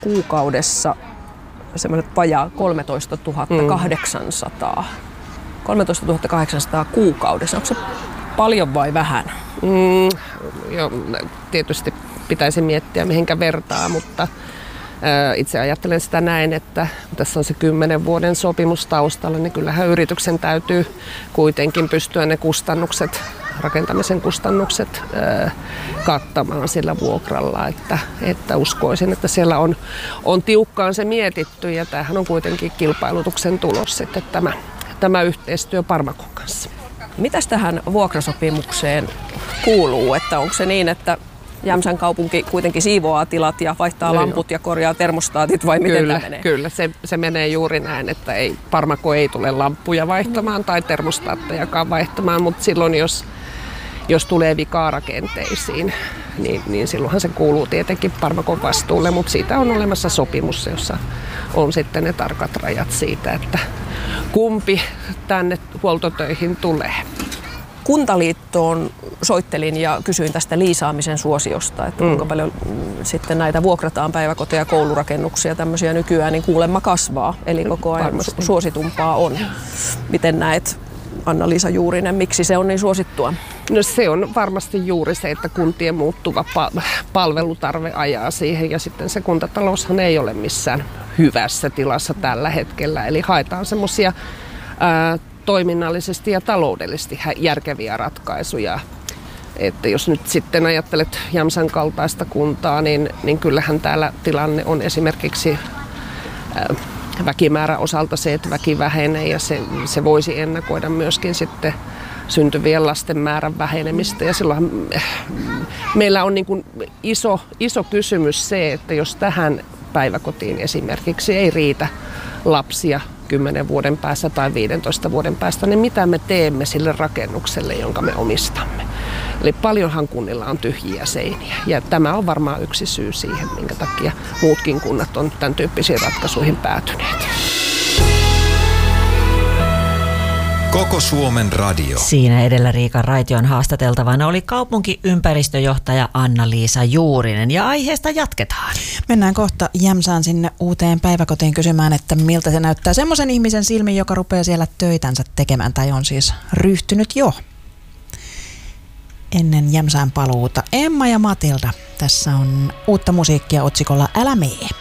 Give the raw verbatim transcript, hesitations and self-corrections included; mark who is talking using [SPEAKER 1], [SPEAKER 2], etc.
[SPEAKER 1] kuukaudessa semmoiset vajaa kolmetoistatuhatta kahdeksansataa. kolmetoistatuhatta kahdeksansataa kuukaudessa. Onko se paljon vai vähän?
[SPEAKER 2] Mm, jo, tietysti pitäisi miettiä, mihinkä vertaa, mutta ää, itse ajattelen sitä näin, että tässä on se kymmenen vuoden sopimus taustalla, niin kyllähän yrityksen täytyy kuitenkin pystyä ne kustannukset, rakentamisen kustannukset ää, kattamaan sillä vuokralla, että, että uskoisin, että siellä on, on tiukkaan se mietitty ja tämähän on kuitenkin kilpailutuksen tulos sitten tämä, tämä yhteistyö Parmakon kanssa.
[SPEAKER 1] Mitäs tähän vuokrasopimukseen kuuluu? Että onko se niin, että Jämsän kaupunki kuitenkin siivoaa tilat ja vaihtaa no lamput joo. ja korjaa termostaatit vai miten
[SPEAKER 2] kyllä,
[SPEAKER 1] tämä menee?
[SPEAKER 2] Kyllä, se, se menee juuri näin, että ei, Parmako ei tule lamppuja vaihtamaan tai termostaattejakaan vaihtamaan, mutta silloin jos, jos tulee vikaa rakenteisiin, niin, niin silloinhan se kuuluu tietenkin Parmakon vastuulle, mutta siitä on olemassa sopimus, jossa on sitten ne tarkat rajat siitä, että kumpi tänne huoltotöihin tulee.
[SPEAKER 1] Kuntaliittoon soittelin ja kysyin tästä liisaamisen suosiosta, että kuinka mm. paljon sitten näitä vuokrataan päiväkoteja ja koulurakennuksia tämmöisiä nykyään, niin kuulemma kasvaa, eli koko ajan Varmasti. suositumpaa on. Miten näet, Anna-Liisa Juurinen, miksi se on niin suosittua?
[SPEAKER 2] No se on varmasti juuri se, että kuntien muuttuva palvelutarve ajaa siihen ja sitten se kuntataloushan ei ole missään hyvässä tilassa tällä hetkellä, eli haetaan semmoisia toiminnallisesti ja taloudellisesti järkeviä ratkaisuja. Että jos nyt sitten ajattelet Jämsän kaltaista kuntaa, niin, niin kyllähän täällä tilanne on esimerkiksi ää, väkimäärän osalta se, että väki vähenee ja se, se voisi ennakoida myöskin sitten syntyvien lasten määrän vähenemistä. Ja silloin meillä on niin kuin iso, iso kysymys se, että jos tähän päiväkotiin esimerkiksi ei riitä lapsia kymmenen vuoden päästä tai viidentoista vuoden päästä, niin mitä me teemme sille rakennukselle, jonka me omistamme. Eli paljonhan kunnilla on tyhjiä seiniä ja tämä on varmaan yksi syy siihen, minkä takia muutkin kunnat on tämän tyyppisiin ratkaisuihin päätyneet.
[SPEAKER 3] Koko Suomen radio.
[SPEAKER 4] Siinä edellä Riikan Raition haastateltavana oli kaupunkiympäristöjohtaja Anna-Liisa Juurinen ja aiheesta jatketaan.
[SPEAKER 5] Mennään kohta Jämsään sinne uuteen päiväkotiin kysymään, että miltä se näyttää semmoisen ihmisen silmin, joka rupeaa siellä töitänsä tekemään tai on siis ryhtynyt jo. Ennen Jämsään paluuta Emma ja Matilda. Tässä on uutta musiikkia otsikolla Älä mee.